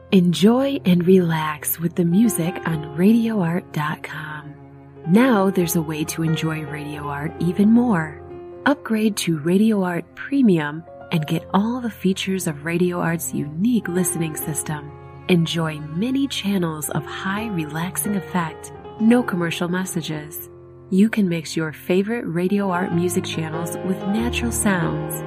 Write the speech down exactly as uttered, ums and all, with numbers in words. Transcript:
Enjoy and relax with the music on radio art dot com. Now there's a way to enjoy Radio Art even more. Upgrade to Radio Art Premium and get all the features of Radio Art's unique listening system. Enjoy many channels of high relaxing effect, no commercial messages. You can mix your favorite Radio Art music channels with natural sounds